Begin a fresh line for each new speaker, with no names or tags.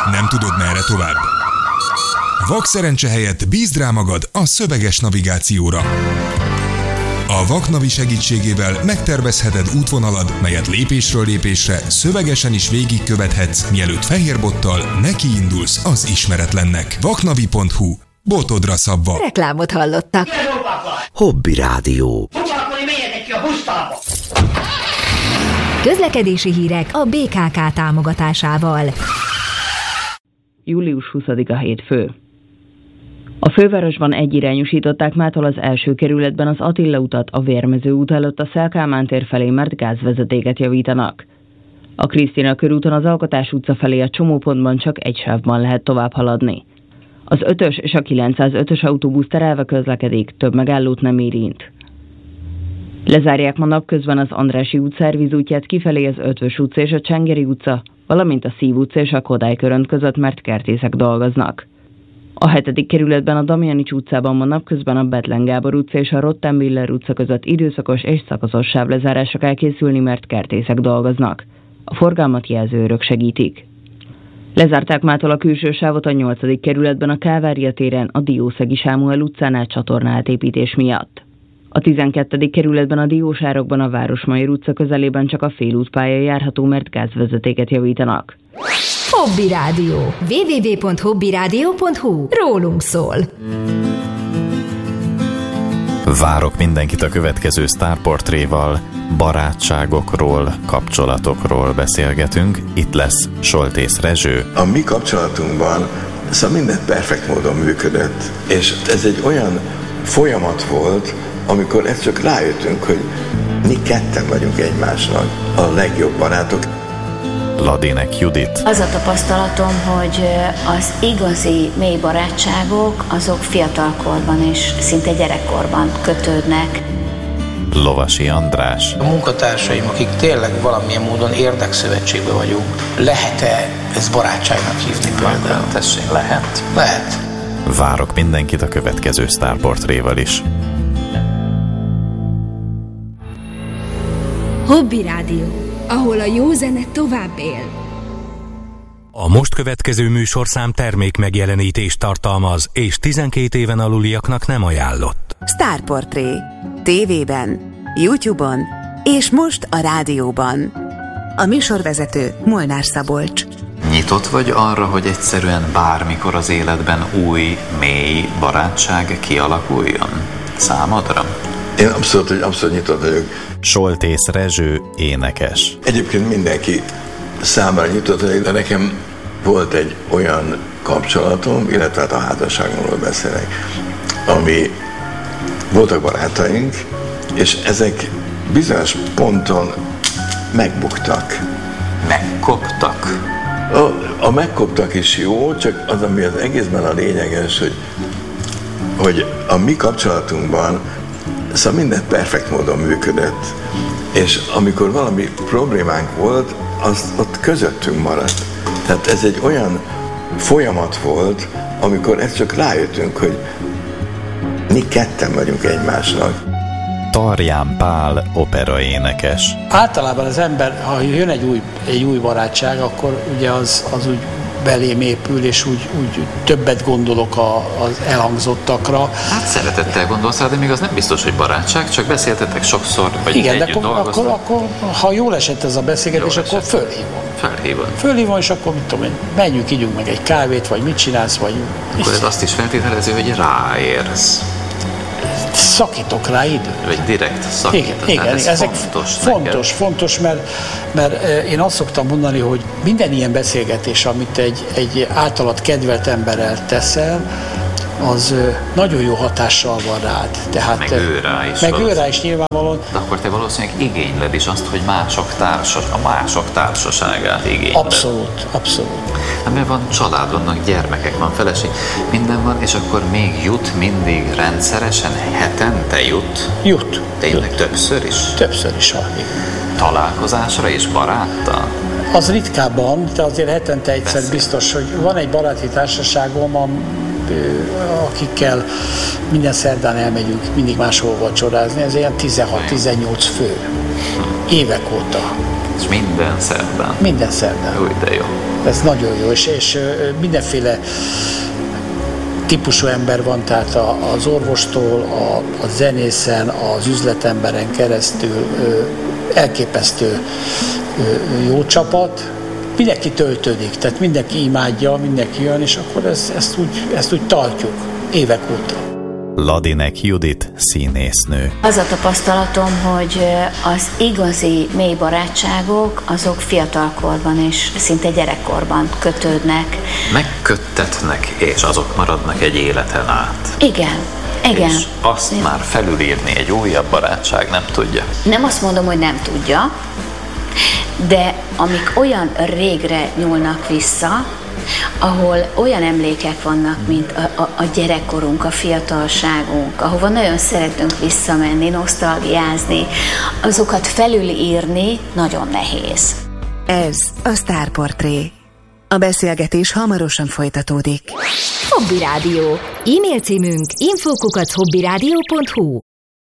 Nem tudod, merre tovább? Vakszerencse helyett bízd rá magad a szöveges navigációra. A Vaknavi segítségével megtervezheted útvonalad, melyet lépésről lépésre szövegesen is végigkövethetsz, mielőtt fehérbottal nekiindulsz az ismeretlennek. Vaknavi.hu. Botodra szabva.
Reklámot hallottak.
Hobby Rádió.
Közlekedési hírek a BKK támogatásával.
Július 20-a hétfő. A fővárosban egyirányosították mától az első kerületben az Attila utat, a Vérmező út előtt a Széll Kálmán tér felé, mert gázvezetéket javítanak. A Krisztina körúton az Alkotás utca felé a csomópontban csak egy sávban lehet tovább haladni. Az 5-ös és a 905-ös autóbusz terelve közlekedik, több megállót nem érint. Lezárják ma napközben az Andrássy út szervizútját kifelé az Ötvös utca és a Csengeri utca, valamint a Szív utca és a Kodály körönt között, mert kertészek dolgoznak. A 7. kerületben a Damjanics utcában ma napközben a Bethlen Gábor utca és a Rottenbiller utca között időszakos és szakaszos sávlezárásra kell készülni, mert kertészek dolgoznak. A forgalmat jelzőrök segítik. Lezárták mától a külső sávot a 8. kerületben a Kálvária téren a Diószegi Sámuel utcánál csatornaátépítés miatt. A 12. kerületben a Diósárokban a Városmajor utca közelében csak a félútpálya járható, mert gázvezetéket javítanak.
Hobby Rádió. www.hobbyradio.hu. Rólunk szól.
Várok mindenkit a következő sztárportréval. Barátságokról, kapcsolatokról beszélgetünk. Itt lesz Soltész Rezső.
A mi kapcsolatunkban minden perfekt módon működött, és ez egy olyan folyamat volt, amikor ezt csak rájöttünk, hogy mi ketten vagyunk egymásnak a legjobb barátok.
Ladinek Judit.
Az a tapasztalatom, hogy az igazi mély barátságok azok fiatalkorban és szinte gyerekkorban kötődnek.
Lovasi András.
A munkatársaim, akik tényleg valamilyen módon érdekszövetségben vagyunk, lehet-e ezt barátságnak hívni például?
Tessék, lehet?
Lehet.
Várok mindenkit a következő sztárportréval is.
Hobby Rádió, ahol a jó zene tovább él.
A most következő műsorszám termék megjelenítést tartalmaz, és 12 éven aluliaknak nem ajánlott.
Sztárportré. TV-ben, YouTube-on, és most a rádióban. A műsorvezető Molnár Szabolcs.
Nyitott vagy arra, hogy egyszerűen bármikor az életben új, mély barátság kialakuljon? Számodra?
Én abszolút nyitott vagyok.
Soltész Rezső, énekes.
Egyébként mindenki számára nyitott vagyok, de nekem volt egy olyan kapcsolatom, illetve hát a házasságomról beszélek, ami voltak barátaink, és ezek bizonyos ponton megbuktak.
Megkoptak?
A megkoptak is jó, csak az, ami az egészben a lényeges, hogy a mi kapcsolatunkban minden perfekt módon működött, és amikor valami problémánk volt, az ott közöttünk maradt. Tehát ez egy olyan folyamat volt, amikor ezt csak rájöttünk, hogy mi ketten vagyunk egymásnak.
Tarján Pál, operaénekes.
Általában az ember, ha jön egy új barátság, akkor ugye az úgy belém épül, és úgy többet gondolok az elhangzottakra.
Hát szeretettel gondolsz rá, de még az nem biztos, hogy barátság, csak beszéltetek sokszor, vagy
igen,
együtt dolgoztok.
Akkor, ha jól esett ez a beszélgetés, akkor fölhívom, és akkor mit tudom én, menjünk, ígyunk meg egy kávét, vagy mit csinálsz, vagy...
Akkor ez azt is feltételező, hogy ráérsz.
Szakítok rá időt.
Vagy direkt szakítok.
Igen,
ez
fontos, mert én azt szoktam mondani, hogy minden ilyen beszélgetés, amit egy általad kedvelt emberrel teszel, az nagyon jó hatással van rád. Tehát,
meg ő rá is
nyilvánvalóan.
De akkor te valószínűleg igényled is azt, hogy a mások társaságát igényled.
Abszolút.
Hát mert van család, vannak gyermekek, van feleség, minden van, és akkor még jut mindig rendszeresen, hetente jut?
Jut.
Tényleg többször is?
Többször is van.
Találkozásra és baráttal?
Az ritkábban, de azért hetente egyszer biztos, hogy van egy baráti társaságom, akikkel minden szerdán elmegyünk mindig máshol vacsorázni, ez ilyen 16-18 fő. Évek óta.
És minden szerdán?
Minden szerdán.
Úgy, de jó.
Ez nagyon jó, és mindenféle típusú ember van, tehát az orvostól, a zenészen, az üzletemberen keresztül elképesztő jó csapat. Mindenki töltődik, tehát mindenki imádja, mindenki jön, és akkor ezt úgy tartjuk évek óta.
Ladinek Judit színésznő.
Az a tapasztalatom, hogy az igazi mély barátságok azok fiatalkorban és szinte gyerekkorban kötődnek.
Megköttetnek, és azok maradnak egy életen át.
Igen.
És azt már felülírni egy újabb barátság nem tudja.
Nem azt mondom, hogy nem tudja, de amik olyan régre nyúlnak vissza, ahol olyan emlékek vannak, mint a gyerekkorunk, a fiatalságunk, ahova nagyon szeretünk visszamenni, nosztalgiázni, azokat felülírni nagyon nehéz.
Ez a Sztárportré. A beszélgetés hamarosan folytatódik.
Hobby Rádió. E-mail címünk info@hobbyradio.hu.